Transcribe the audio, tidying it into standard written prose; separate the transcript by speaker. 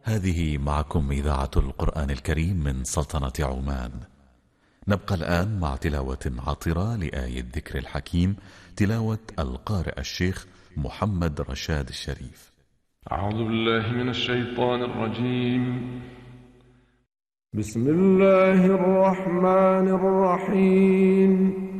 Speaker 1: هذه معكم إذاعة القرآن الكريم من سلطنة عمان. نبقى الآن مع تلاوة عطرة لآية ذكر الحكيم، تلاوة القارئ الشيخ محمد رشاد الشريف.
Speaker 2: أعوذ بالله من الشيطان الرجيم. بسم الله الرحمن الرحيم.